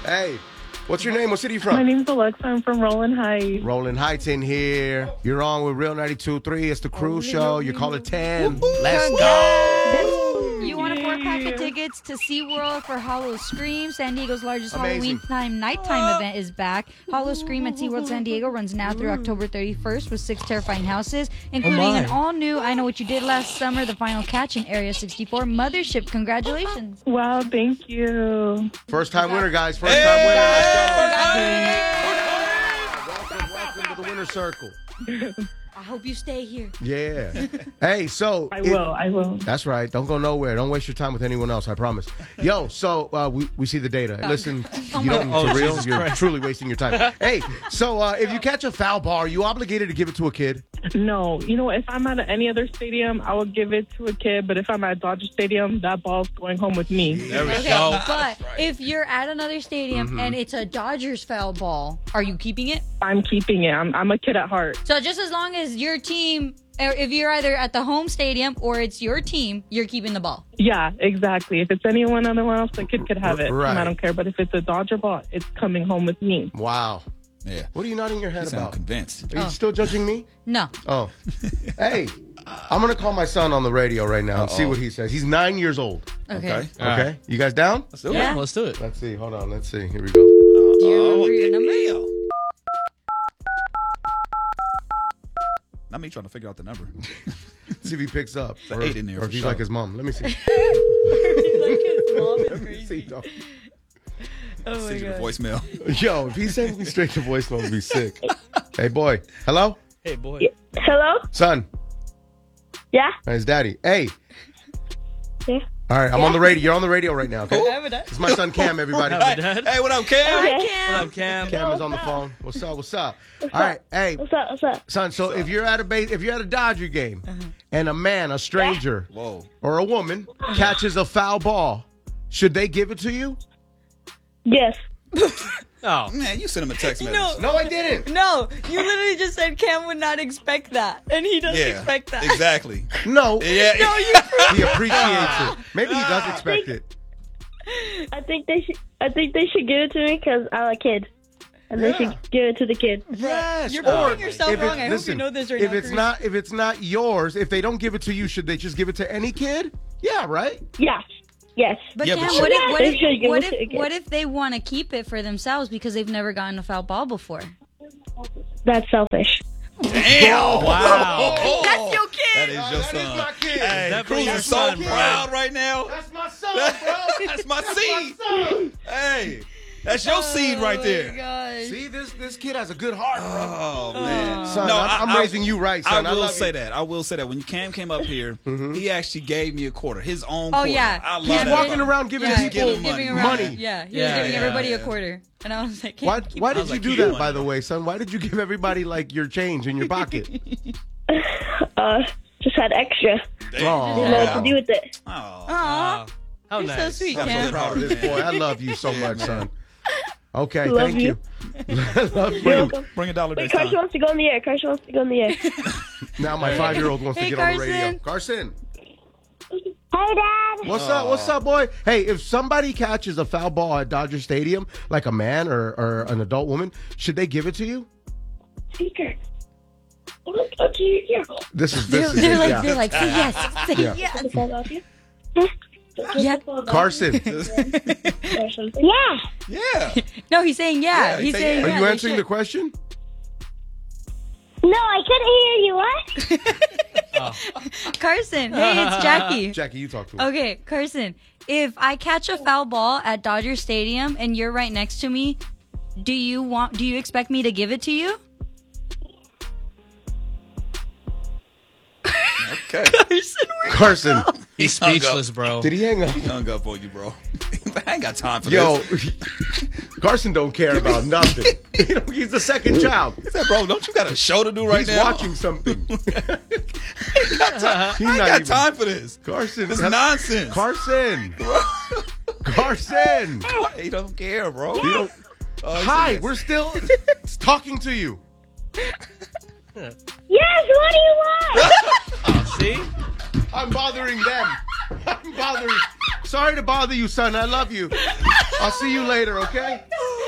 Hey, what's your name? What city you from? My name's Alexa. I'm from Rolling Heights. Rolling Heights in here. You're on with Real 92.3. It's the Crew Show. You're calling 10. Let's go. You want a 4-pack of tickets to SeaWorld for Hollow Scream? San Diego's largest Halloween nighttime event is back. Hollow Scream at SeaWorld San Diego runs now through October 31st with 6 terrifying houses, including an all-new I Know What You Did Last Summer, The Final Catch in Area 64 Mothership. Congratulations. Wow, thank you. First time winner, guys. First time winner. Let's go. Welcome to the winner's circle. I hope you stay here. Yeah. Hey, so. I will. That's right. Don't go nowhere. Don't waste your time with anyone else, I promise. Yo, so we see the data. Listen, you don't for real. You're truly wasting your time. Hey, so if you catch a foul ball, are you obligated to give it to a kid? No. You know, if I'm at any other stadium, I would give it to a kid. But if I'm at Dodger Stadium, that ball's going home with me. There we go. But if you're at another stadium and it's a Dodgers foul ball, are you keeping it? I'm keeping it. I'm a kid at heart. So just as long as your team, or if you're either at the home stadium or it's your team, you're keeping the ball. Yeah, exactly. If it's anyone else, the kid could have it. Right. I don't care. But if it's a Dodger ball, it's coming home with me. Wow. Yeah. What are you nodding your head You sound about? convinced. Are you still judging me? No. Oh. Hey, I'm going to call my son on the radio right now and see what he says. He's 9 years old. Okay. Okay? You guys down? Let's do it. Yeah. Let's do it. Let's see. Hold on. Let's see. Here we go. Do you remember your number? Not me trying to figure out the number. See if he picks up. There's an 8 in there Or for if he's sure. like his mom. Let me see. Let me see, though. Send you the voicemail. Yo, if he sends me straight to voicemail, it'd be sick. Hey, boy. Hello? Hey, boy. Hello? Son. Yeah? It's daddy. Hey. Yeah? All right, I'm on the radio. You're on the radio right now, okay? Dad. It's my son Cam, everybody. Hey, what up, Cam? Okay. What up, Cam? Cam is on the phone. What's up? What's up? All right, hey, What's up? son. So if you're at a Dodger game, and a man, a stranger, Whoa. or a woman catches a foul ball, should they give it to you? Yes. Oh. Man, you sent him a text message. No, I didn't. No, you literally just said Cam would not expect that, and he doesn't Yeah, expect that. exactly. No, Yeah. No, you. he appreciates it. Maybe he does expect it. I think they should give it to me because I'm a kid. And they should give it to the kid. Yes, You're or proving yourself if it- wrong. I hope listen, you know this right if now, it's if it's not yours, if they don't give it to you, should they just give it to any kid? Yeah, right. Yes. Yes. But Yeah, Cam, but what if they want to keep it for themselves because they've never gotten a foul ball before? That's selfish. Damn. Wow. That's your kid. That is your That is son. my kid. Hey, Definitely Cruz your is so son, bro. proud right now. That's my son, bro. That's my seed. son. Hey, that's your seed right there. Gosh. See, this kid has a good heart, bro. Oh, man. Son, No, I'm raising you right, son. I will love say you. that. I will say that. When Cam came up here, he actually gave me a quarter. His own Oh quarter. yeah, I love He's that. walking around giving people giving money. money. Yeah, he Yeah, was giving yeah, everybody a yeah. quarter, and I was like, Why Cam, did was you like, do keep that, going. by the way, son? Why did you give everybody, like, your change in your pocket? Just had extra. Didn't know what to do with it. Oh, Aw, How you're nice. so sweet, I'm so Cam. proud Proud of this boy. I love you so much, son. Okay, Love thank you. Love you. You're welcome. bring $1 Wait, next Carson time. wants to go in the air. Now my 5-year-old wants Hey, to get on the radio. Carson. Carson, Hey, Dad. what's up? What's up, boy? Hey, if somebody catches a foul ball at Dodger Stadium, like a man or an adult woman, should they give it to you? Speaker. Look up to your ear. This is They're yeah. like, say yes, say Yeah. yes. Does that off you? Yeah. Carson, Yeah. Yeah. No, he's saying yeah. Yeah, He's say saying yeah. are yeah. you they answering should. the question? No, I couldn't hear you. What? Carson, hey, it's Jackie. Jackie, you talk to me. Okay, Carson, if I catch a foul ball at Dodger Stadium and you're right next to me, do you expect me to give it to you? Okay. Carson, He's speechless, bro. did he hang up? He hung up on you, bro. I ain't got time for Yo, this. Carson don't care about nothing. He's the second child. He said, bro, don't you got a show to do right He's now? watching something. He's I ain't not got even- time for this. Carson, This is nonsense. Carson, Carson. He don't care, bro. You don't- Oh, he Hi, said, we're still talking to you. Yes, what do you want? See? I'm bothering them. I'm bothering. Sorry to bother you, son. I love you. I'll see you later, okay?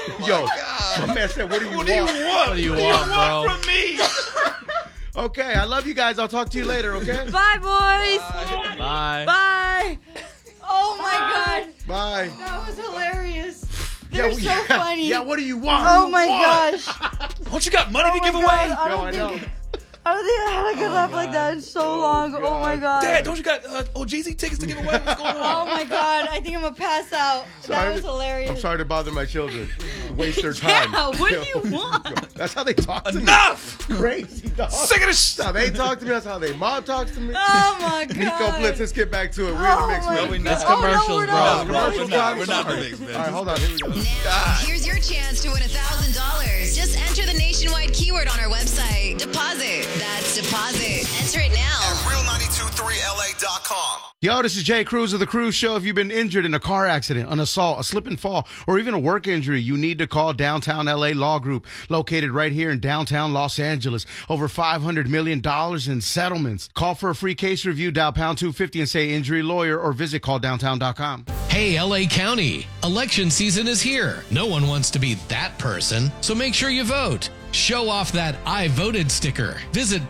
Yo, my man said, what do you want? What do you want, bro? From me? Okay, I love you guys. I'll talk to you later, okay? Bye, boys. Bye. Bye. Oh, my God. Bye. That was hilarious. They're so yeah, funny. Yeah, what do you want? Oh, my gosh. Don't you got money to give away? I Yo, I know. I don't think I had a good laugh like that in so long. Oh, my God. Dad, don't you got OGZ tickets to give away? What's going Oh, on? my God. I think I'm going to pass out. That was hilarious. I'm sorry to bother my children. Waste their time. Yeah, what do you want? That's how they talk to me. Enough! Crazy, dog. Sick of this That's how they talk to me. That's how their mom talks to me. Oh, my God. Nico Blitz, let's get back to it. We're in the Oh, mix, my man. That's God. commercials, we're bro. not. Commercial we're not. time? We're not Sorry. the mix, man. All right, hold on. Here we go. Now, here's your chance to win $1,000. Just enter the nationwide keyword on our website. Deposit. That's deposit. Enter it now. At real923la.com. Yo, this is Jay Cruz of The Cruz Show. If you've been injured in a car accident, an assault, a slip and fall, or even a work injury, you need to call Downtown LA Law Group, located right here in downtown Los Angeles. Over $500 million in settlements. Call for a free case review, dial pound 250 and say injury lawyer, or visit calldowntown.com. Hey, LA County, election season is here. No one wants to be that person, so make sure you vote. Show off that I voted sticker. Visit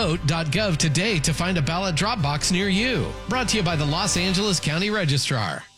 plan.lavote.gov today to find a ballot drop box near you. Brought to you by the Los Angeles County Registrar.